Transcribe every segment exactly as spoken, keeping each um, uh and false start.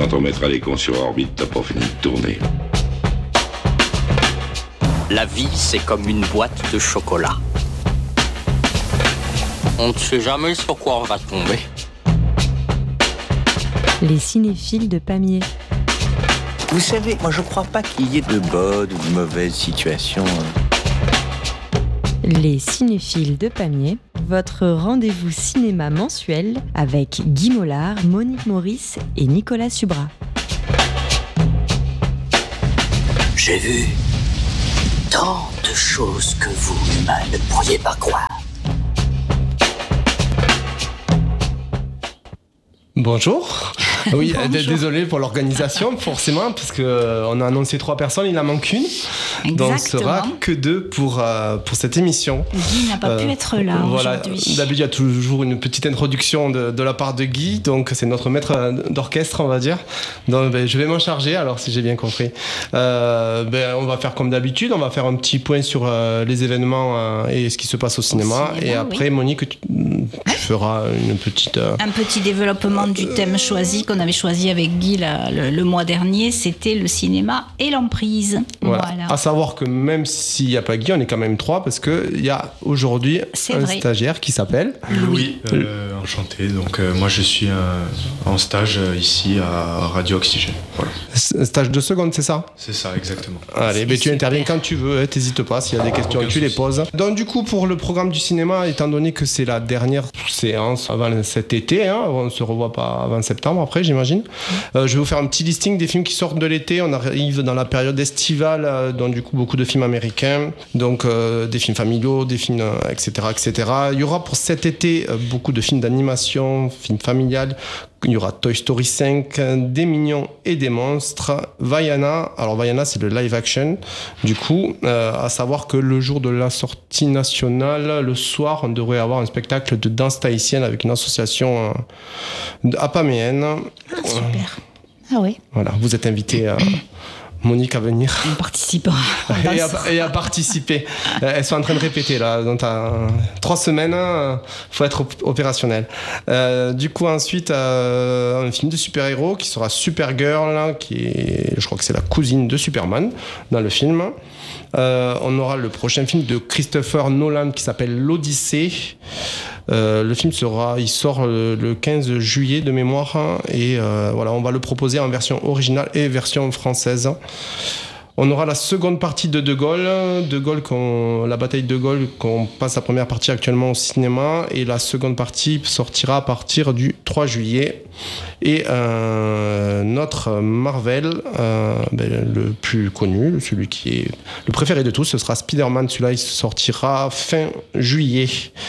Quand on mettra les cons sur orbite, t'as pas fini de tourner. La vie, c'est comme une boîte de chocolat. On ne sait jamais sur quoi on va tomber. Les cinéphiles de Pamiers. Vous savez, moi je crois pas qu'il y ait de bonnes ou de mauvaises situations. Les cinéphiles de Pamiers, votre rendez-vous cinéma mensuel avec Guy Mollard, Monique Maurice et Nicolas Subra. J'ai vu tant de choses que vous, humains, ne pourriez pas croire. Bonjour. Oui, d- désolé pour l'organisation, forcément, parce qu'on euh, a annoncé trois personnes, il en manque une. Exactement. Donc, ce sera que deux pour, euh, pour cette émission. Guy n'a pas euh, pu être là voilà. aujourd'hui. D'habitude, il y a toujours une petite introduction de, de la part de Guy, donc c'est notre maître d'orchestre, on va dire. Donc, ben, je vais m'en charger, alors, si j'ai bien compris. Euh, ben, on va faire comme d'habitude, on va faire un petit point sur euh, les événements euh, et ce qui se passe au cinéma. Au cinéma et après, oui. Monique, tu, tu feras une petite... Euh, un petit développement du thème choisi, qu'on avait choisi avec Guy là, le, le mois dernier, c'était le cinéma et l'emprise. Voilà. Voilà. À savoir que même s'il n'y a pas Guy, on est quand même trois, parce qu'il y a aujourd'hui C'est un vrai. stagiaire qui s'appelle Louis. Euh, enchanté. Donc euh, moi je suis euh, en stage euh, ici à Radio Oxygène. Voilà. Un stage de seconde, c'est ça? C'est ça, exactement. Allez, ben, tu super. interviens quand tu veux, hein, t'hésites pas, s'il y a des questions, Aucun tu les souci. poses. Donc du coup, pour le programme du cinéma, étant donné que c'est la dernière séance avant cet été, hein, on ne se revoit pas avant septembre après, j'imagine, euh, je vais vous faire un petit listing des films qui sortent de l'été. On arrive dans la période estivale, euh, donc du coup beaucoup de films américains, donc euh, des films familiaux, des films, euh, et cetera, et cetera. Il y aura pour cet été euh, beaucoup de films d'animation, films familiales. Il y aura Toy Story cinq, Des Mignons et des Monstres, Vaiana. Alors Vaiana, c'est le live action. Du coup, euh, à savoir que le jour de la sortie nationale, le soir, on devrait avoir un spectacle de danse tahitienne avec une association euh, apaméenne. Ah, super. Ah oui, Voilà, vous êtes invité à... Monique à venir on participera. et à, et à participer. Elles sont en train de répéter là, dans ta, trois semaines, il faut être op- opérationnel. Euh, du coup, ensuite, euh, un film de super-héros qui sera Supergirl, qui est, je crois que c'est la cousine de Superman dans le film. Euh, on aura le prochain film de Christopher Nolan qui s'appelle L'Odyssée. Euh, le film sera, il sort le, le quinze juillet de mémoire et euh, voilà, on va le proposer en version originale et version française. On aura la seconde partie de De Gaulle, De Gaulle qu'on, la bataille de Gaulle, qu'on passe la première partie actuellement au cinéma et la seconde partie sortira à partir du trois juillet. Et euh, notre Marvel, euh, ben, le plus connu, celui qui est le préféré de tous, ce sera Spider-Man. Celui-là, il sortira fin juillet.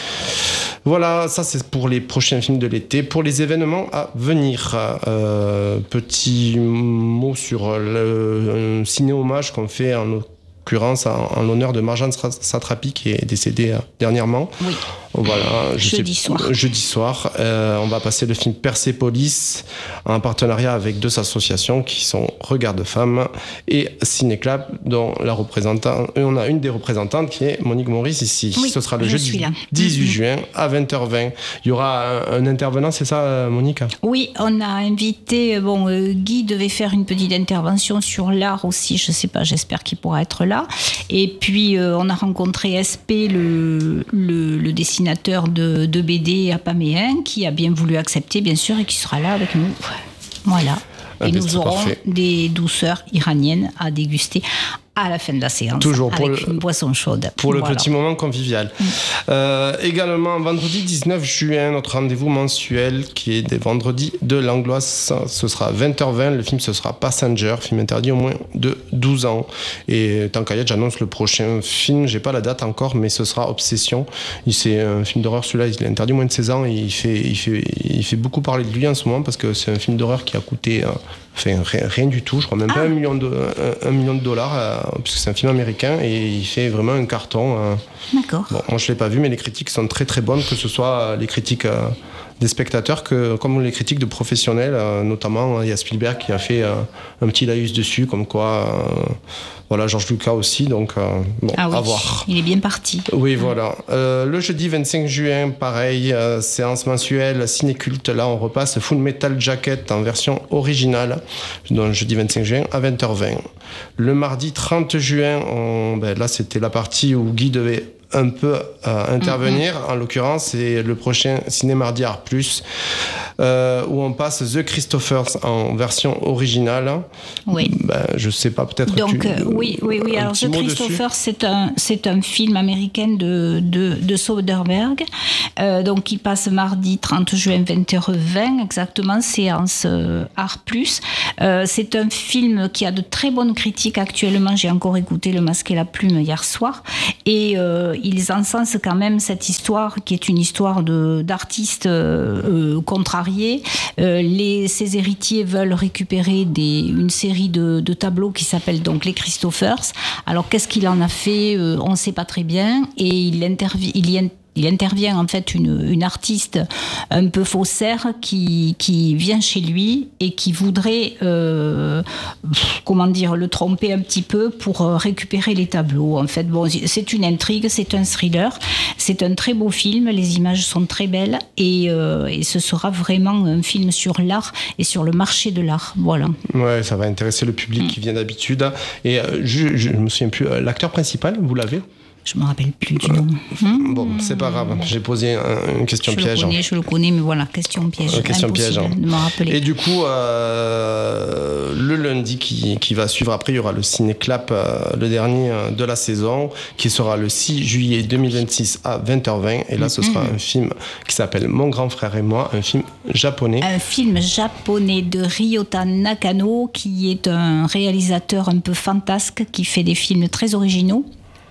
Voilà, ça c'est pour les prochains films de l'été. Pour les événements à venir, euh, petit mot sur le un ciné-hommage qu'on fait en l'occurrence en, en l'honneur de Marjane Satrapi qui est décédée euh, dernièrement. Oui. Voilà, je Jeudi sais, soir. Jeudi soir. Euh, on va passer le film Persépolis en partenariat avec deux associations qui sont Regard de Femmes et Cinéclap, dont la représentante, et on a une des représentantes qui est Monique Maurice ici. Oui, Ce sera le je jeudi suis là. dix-huit Mm-hmm. juin à vingt heures vingt. Il y aura un, un intervenant, c'est ça, Monique? Oui, on a invité, bon, euh, Guy devait faire une petite intervention sur l'art aussi, je sais pas, j'espère qu'il pourra être là. Et puis, euh, on a rencontré S P, le, le, le dessinateur de, de B D apaméen, qui a bien voulu accepter, bien sûr, et qui sera là avec nous. Voilà. Ah et ben, nous c'est aurons parfait. des douceurs iraniennes à déguster à la fin de la séance. Toujours pour avec le- une boisson chaude. Pour le Voilà. petit moment convivial. Mmh. Euh, également, vendredi dix-neuf juin, notre rendez-vous mensuel qui est des vendredis de l'Angloise. Ce sera vingt heures vingt. Le film, ce sera Passenger, film interdit au moins de douze ans. Et tant qu'à y être, j'annonce le prochain film. J'ai pas la date encore, mais ce sera Obsession. Il, c'est un film d'horreur, celui-là, il est interdit au moins de seize ans. Et il fait, il, fait, il fait beaucoup parler de lui en ce moment parce que c'est un film d'horreur qui a coûté... Euh, Enfin, rien, rien du tout, je crois même Ah. pas un million de, un, un million de dollars, euh, puisque c'est un film américain et il fait vraiment un carton. Euh. D'accord. Bon, moi je l'ai pas vu, mais les critiques sont très très bonnes, que ce soit les critiques euh, des spectateurs que comme les critiques de professionnels, euh, notamment il y a Spielberg qui a fait euh, un petit laïus dessus, comme quoi, euh, voilà, George Lucas aussi, donc euh, bon, ah oui, à voir. Il est bien parti. Oui, voilà. Euh, le jeudi vingt-cinq juin, pareil, euh, séance mensuelle, ciné-culte, là on repasse Full Metal Jacket en version originale, donc le jeudi vingt-cinq juin à vingt heures vingt. Le mardi trente juin, on, ben, là c'était la partie où Guy devait un peu euh, intervenir. Mm-hmm. En l'occurrence, c'est le prochain Ciné Mardi Art Plus, euh, où on passe The Christophers en version originale. Oui. Ben, je sais pas, peut-être. Donc, tu, euh, oui, oui, oui. Alors, The Christophers, c'est un, c'est un film américain de, de, de Soderbergh. Euh, donc, il passe mardi trente juin, vingt heures vingt, exactement, séance euh, Art Plus. Euh, c'est un film qui a de très bonnes critiques actuellement. J'ai encore écouté Le Masque et la Plume hier soir. Et euh, ils encensent quand même cette histoire qui est une histoire de, d'artistes euh, contrariés. Euh, les, ses héritiers veulent récupérer des, une série de, de tableaux qui s'appellent donc les Christophers. Alors qu'est-ce qu'il en a fait euh, on ne sait pas très bien. Et il, intervi- il y intervient. Il intervient en fait une, une artiste un peu faussaire qui, qui vient chez lui et qui voudrait, euh, comment dire, le tromper un petit peu pour récupérer les tableaux. En fait, bon, c'est une intrigue, c'est un thriller, c'est un très beau film, les images sont très belles et, euh, et ce sera vraiment un film sur l'art et sur le marché de l'art. Voilà. Ouais, ça va intéresser le public mmh. qui vient d'habitude. Et euh, je, je me souviens plus, l'acteur principal, vous l'avez ? Je me rappelle plus du nom. Mmh. Bon, c'est pas grave. J'ai posé un, une question je piège. Je le connais, je le connais, mais voilà, question piège. Euh, question Impossible piège. de me rappeler. Et du coup, euh, le lundi qui, qui va suivre après, il y aura le Ciné-Clap, euh, le dernier de la saison, qui sera le six juillet deux mille vingt-six à vingt heures vingt. Et là, ce sera mmh. un film qui s'appelle Mon grand frère et moi, un film japonais. Un film japonais de Ryota Nakano, qui est un réalisateur un peu fantasque, qui fait des films très originaux.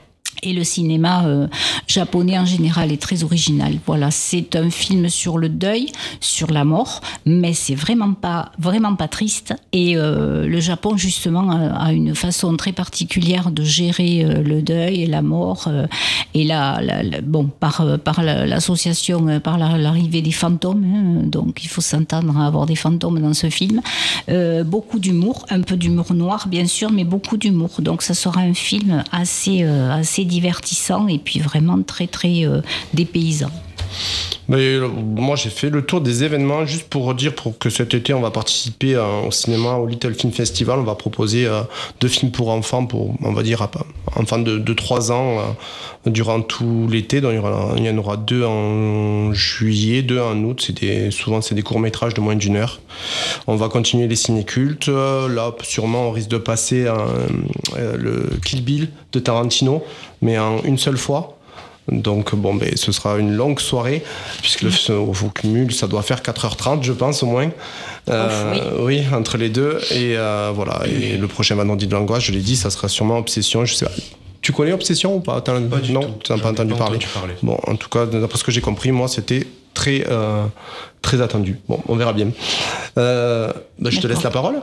Et le cinéma euh, japonais en général est très original. Voilà, c'est un film sur le deuil, sur la mort, mais c'est vraiment pas, vraiment pas triste. Et euh, le Japon, justement, a, a une façon très particulière de gérer euh, le deuil et la mort. Euh, et là, la, la, bon, par, par la, l'association, euh, par la, l'arrivée des fantômes, hein, donc il faut s'entendre à avoir des fantômes dans ce film. Euh, beaucoup d'humour, un peu d'humour noir, bien sûr, mais beaucoup d'humour. Donc ça sera un film assez, euh, assez divertissant et puis vraiment très très euh, dépaysant. Mais, euh, moi j'ai fait le tour des événements juste pour dire pour que cet été on va participer euh, au cinéma au Little Film Festival. On va proposer euh, deux films pour enfants, pour on va dire enfants de, de trois ans euh, durant tout l'été. Donc il y, aura, il y en aura deux en juillet, deux en août. C'est des, souvent c'est des courts métrages de moins d'une heure. On va continuer les ciné-cultes. Euh, là sûrement on risque de passer euh, euh, le Kill Bill de Tarantino, mais en une seule fois. Donc bon, ben, ce sera une longue soirée, puisque le, au cumul, ça doit faire quatre heures trente, je pense, au moins. Euh, oh, oui. oui, entre les deux. Et euh, voilà. Et le prochain Vendredi de l'angoisse, je l'ai dit, ça sera sûrement Obsession. Je sais pas. Tu connais Obsession ou pas, T'as, pas du Non, tout. tu n'as pas entendu, pas parler. entendu parler. Bon, en tout cas, d'après ce que j'ai compris, moi, c'était très, euh, très attendu. Bon, on verra bien. Euh, ben, je te laisse la parole.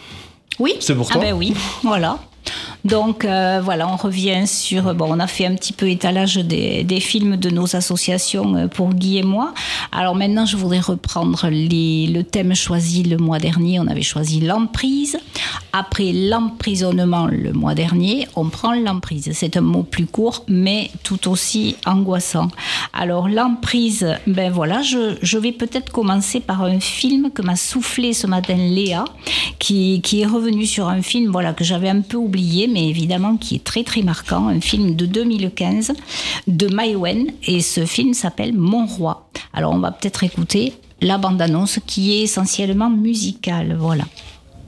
Oui. C'est pour toi. Ah ben oui, voilà. Donc euh, voilà, on revient sur... Bon, on a fait un petit peu étalage des, des films de nos associations pour Guy et moi. Alors maintenant, je voudrais reprendre les, le thème choisi le mois dernier. On avait choisi l'emprise. Après l'emprisonnement le mois dernier, on prend l'emprise. C'est un mot plus court, mais tout aussi angoissant. Alors l'emprise, ben voilà, je, je vais peut-être commencer par un film que m'a soufflé ce matin Léa, qui, qui est revenu sur un film voilà, que j'avais un peu oublié, mais évidemment qui est très très marquant, un film de deux mille quinze de Mai Wen, et ce film s'appelle Mon Roi. Alors on va peut-être écouter la bande-annonce qui est essentiellement musicale, voilà.